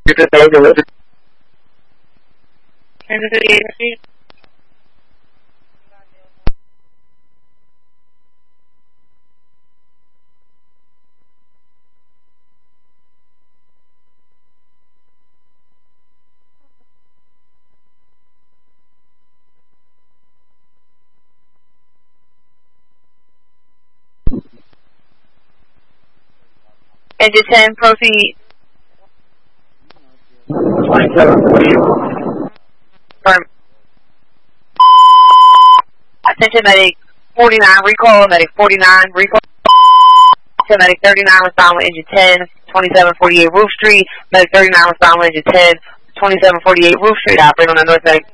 Engine 10, proceed. 2748. Firm. Attention medic 49, recall, medic 49, recall. Attention medic 39, respond with engine 10, 2748 Roof Street. Medic 39, respond with engine 10, 2748 Roof Street, operate on the north medic